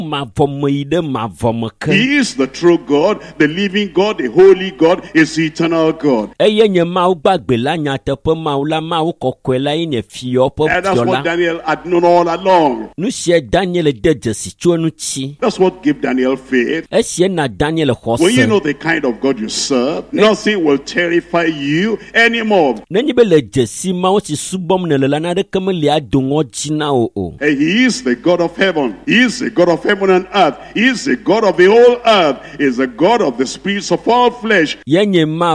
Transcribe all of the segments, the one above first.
He is the true God, the living God, the holy God, is the eternal God. And that's what Daniel had known all along. That's what gave Daniel faith. When you know the kind of God you serve, nothing will terrify you anymore. And he is the God of heaven. He is the God of heaven and earth. He is the God of the whole earth. He is the God of the spirits of all flesh. He is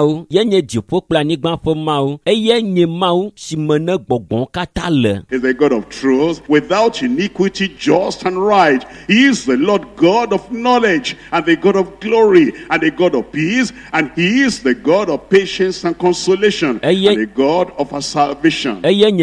the God of truth, without iniquity, just and right. He is the Lord God of knowledge, and the God of glory, and the God of peace, and he is the God of patience and consolation, and the God of our salvation.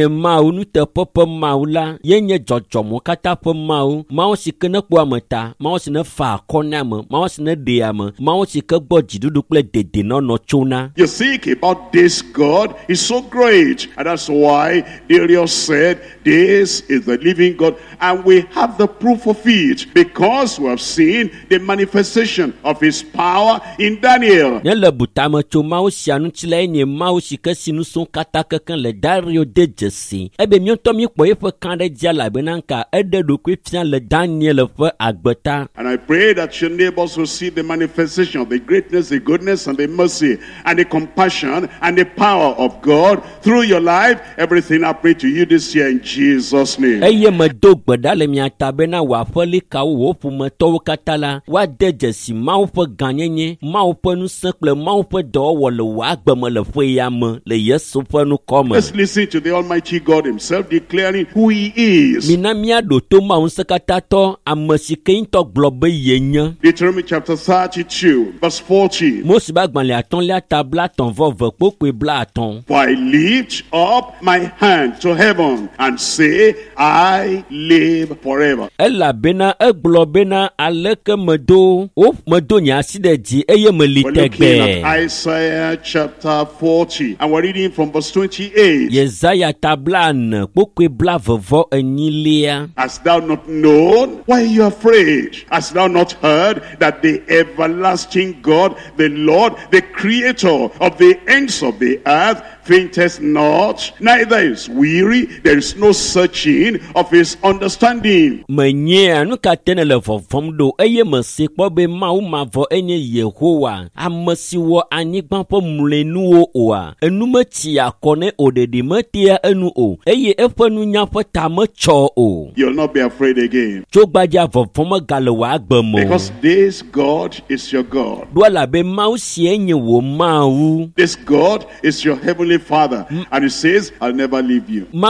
You think about this God, is so great, and that's why Darius said, this is the living God, and we have the proof of it, because we have seen the manifestation of his power in Daniel. And I pray that your neighbors will see the manifestation of the greatness, the goodness, and the mercy, and the compassion, and the power of God through your life. Everything I pray to you this year in Jesus' name. Let's listen to the Almighty God himself declaring who he is. Deuteronomy chapter 32 verse 14. For I lift up my hand to heaven and say, I live forever. We're looking at Isaiah chapter 40 and we're reading from verse 28. Hast thou not known? Why are you afraid? Hast thou not heard that the everlasting God, the Lord, the creator of the ends of the earth, fainteth not, neither is weary, there is no searching of his understanding. You'll not be afraid again, because this God is your God. This God is your heavenly Father, and he says, I'll never leave you. He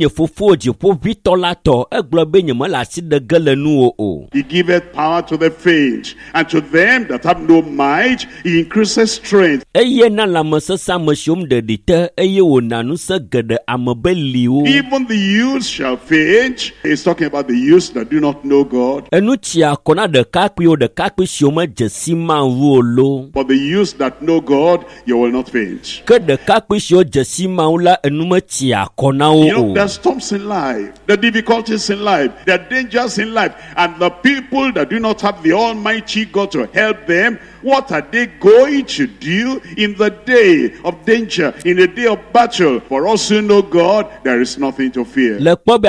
giveth power to the faint, and to them that have no might he increases strength. Even the youth shall faint. He's talking about the youth that do not know God. But the youth that know God, you will not faint. There's storms in life, the difficulties in life, the dangers in life, and the people that do not have the Almighty God to help them, what are they going to do in the day of danger, in the day of battle? For us who know God, there is nothing to fear.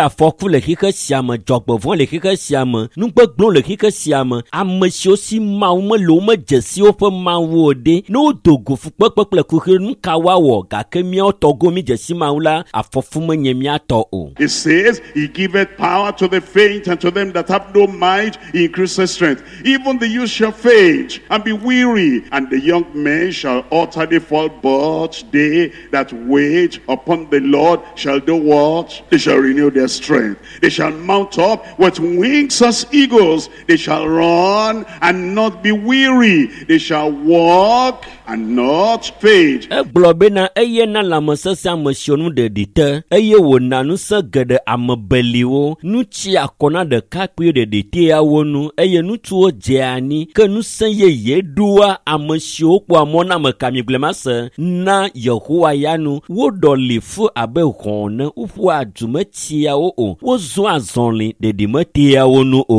It says, he giveth power to the faint, and to them that have no might he increases strength. Even the youth shall faint and be weary, and the young men shall utterly fall, but they that wait upon the Lord shall do what? They shall renew their strength. They shall mount up with wings as eagles. They shall run and not be weary. They shall walk and not faint. na Yehowa yanu wo dolifu abe hone ufu adumetia o wo zo azonli de dimetia wonu